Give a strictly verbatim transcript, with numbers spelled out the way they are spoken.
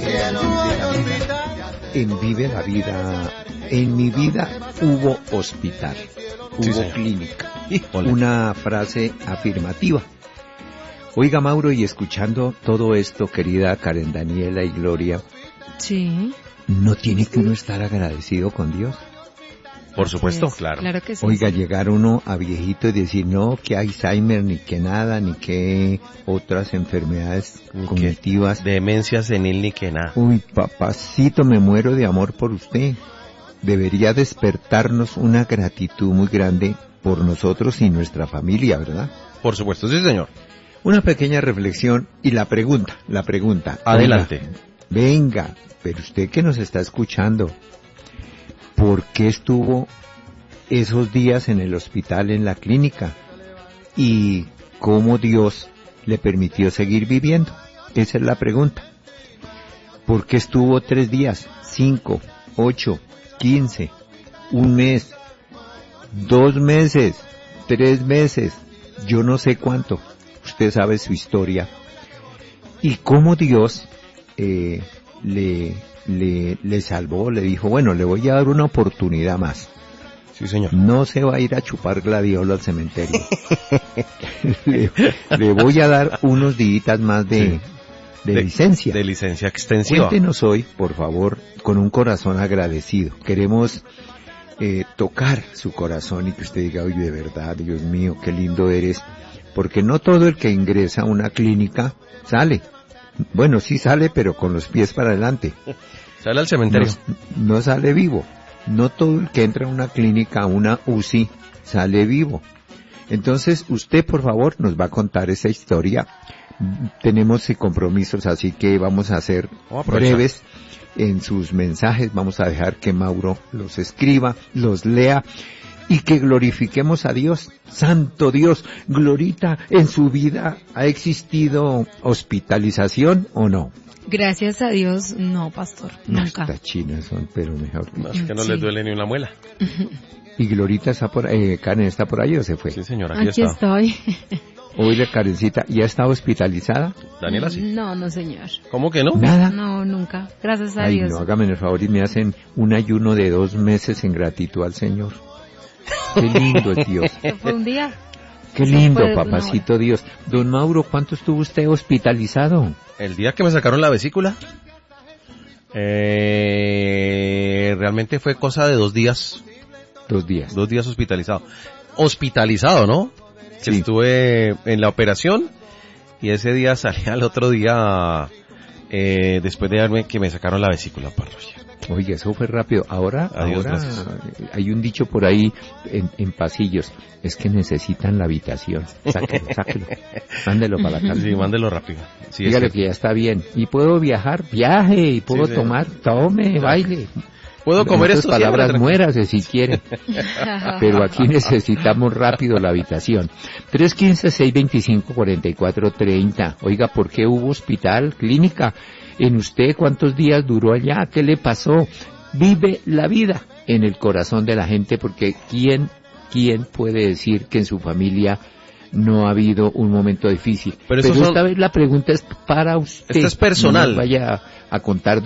En Vive la Vida, en mi vida hubo hospital, hubo sí, clínica. Híjole. Una frase afirmativa. Oiga, Mauro, y escuchando todo esto, querida Karen Daniela y Gloria, sí, ¿no tiene que uno estar agradecido con Dios? Por supuesto, es, claro. Claro que sí. Oiga, llegar uno a viejito y decir, no, que Alzheimer, ni que nada, ni que otras enfermedades Ni cognitivas. que demencia senil ni que nada. Uy, papacito, me muero de amor por usted. Debería despertarnos una gratitud muy grande por nosotros y nuestra familia, ¿verdad? Por supuesto, sí, señor. Una pequeña reflexión y la pregunta, la pregunta. Adelante. Oiga, venga, pero usted que nos está escuchando, ¿por qué estuvo esos días en el hospital, en la clínica? ¿Y cómo Dios le permitió seguir viviendo? Esa es la pregunta. ¿Por qué estuvo tres días, cinco, ocho, quince, un mes, dos meses, tres meses, yo no sé cuánto? Usted sabe su historia. Y cómo Dios eh, le, le, le salvó, le dijo, bueno, le voy a dar una oportunidad más. Sí, señor. No se va a ir a chupar gladiola al cementerio. le, le voy a dar unos días más de, Sí. de, de licencia. De licencia extensiva. Cuéntenos hoy, por favor, con un corazón agradecido. Queremos eh, tocar su corazón y que usted diga, oye, de verdad, Dios mío, qué lindo eres. Porque no todo el que ingresa a una clínica sale. Bueno, sí sale, pero con los pies para adelante. Sale al cementerio. No, no sale vivo. No todo el que entra a una clínica, a una U C I, sale vivo. Entonces, usted, por favor, nos va a contar esa historia. Tenemos compromisos, así que vamos a ser Vamos a aprovechar. breves en sus mensajes. Vamos a dejar que Mauro los escriba, los lea y que glorifiquemos a Dios. Santo Dios, Glorita, ¿en su vida ha existido hospitalización o no? Gracias a Dios, no, pastor, nunca. Estas chinas son, pero mejor. No, es que no Sí. les duele ni una muela. ¿Y Glorita está por ahí? Eh, ¿Karen está por ahí o se fue? Sí, señor, aquí, Aquí está. estoy. Oye, Karencita, ¿ya está hospitalizada? Daniela, sí. No, no, señor. ¿Cómo que no? Nada. No, nunca. Gracias a Ay, Dios. no, hágame el favor y me hacen un ayuno de dos meses en gratitud al Señor. Qué lindo es Dios. ¿Eso fue un día? Qué Eso lindo, fue una papacito Dios. Don Mauro, ¿cuánto estuvo usted hospitalizado? El día que me sacaron la vesícula, eh, realmente fue cosa de dos días. Dos días. Dos días hospitalizado. Hospitalizado, ¿no? Que Sí. estuve en la operación y ese día salí al otro día eh, después de darme que me sacaron la vesícula, parroquia. Oye, eso fue rápido. Ahora, Adiós, ahora gracias. hay un dicho por ahí en, en pasillos. Es que necesitan la habitación. Sáquelo, sáquelo. Mándelo para la casa. Sí, mándelo rápido. Sí, Dígale es que que ya está bien. ¿Y puedo viajar? Viaje. ¿Y puedo Sí, sí. tomar? Tome, baile. puedo comer En esto otras palabras, siempre, muérase si quiere. Pero aquí necesitamos rápido la habitación. tres uno cinco, seis dos cinco, cuatro cuatro tres cero. Oiga, ¿por qué hubo hospital, clínica? ¿En usted cuántos días duró allá? ¿Qué le pasó? Vive la vida en el corazón de la gente, porque ¿quién, quién puede decir que en su familia no ha habido un momento difícil? Pero Pero, eso son- esta vez la pregunta es para usted. Esto es personal. No nos vaya a contar